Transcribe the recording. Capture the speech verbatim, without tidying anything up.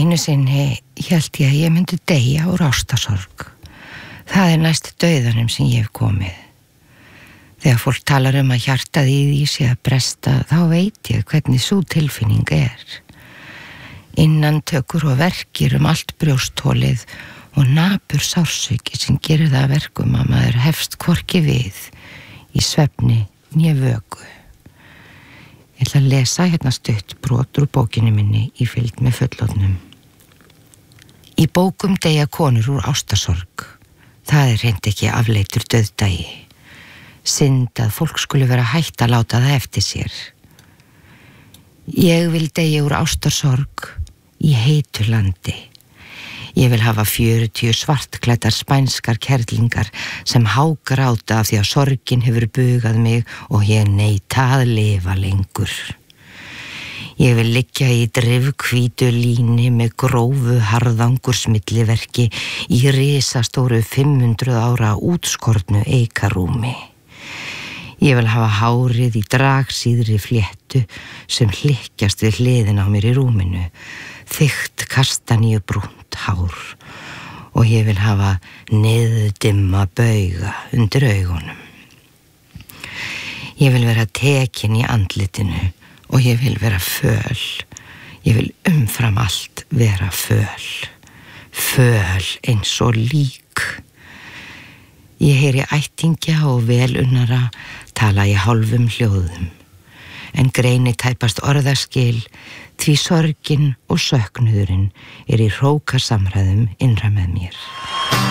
Einu sinni hélt ég að ég myndi deyja úr ástarsorg. Það er næst dauðanum sem ég hef komið. Þegar fólk talar um að hjartað í því sé að bresta, þá veit ég hvernig sú tilfinning er. Innantökur og verkir um allt brjósthólið og napur sársauki sem gerir það að verkum að maður hefst hvorki við í svefni né vöku. Ég ætla að lesa hérna stutt brot úr bókinni minni í fylgd með fullorðnum. Í bókum deyja konur úr ástarsorg. Það er hreint ekki afleitur dauðdagi. Synd að fólk skuli vera hætt að láta það eftir sér. Ég vil deyja úr ástarsorg í heitu landi. Ég vil hafa fjörutíu svartklæddar spænskar kerlingar sem hágráta af því að sorgin hefur bugað mig og ég neita að lifa lengur. Ég vil liggja í drifhvítu líni með grófu harðangursmilliverki í risastóru fimm hundruð ára útskornu eikarúmi. Ég vil hafa hárið í dragsíðri fléttu sem hlykkjast við hliðina á mér í rúminu, þykkt kastaníu brúnt hár, og ég vil hafa niðdimma bauga undir augunum. Ég vil vera tekin í andlitinu og ég vil vera föl. Ég vil umfram allt vera föl. Föl eins og lík. Ég heyri ættingja og velunnara tala í hálfum hljóðum, en greini tæpast orðaskil því sorgin og söknuðurinn er í hrókasamræðum innra með mér.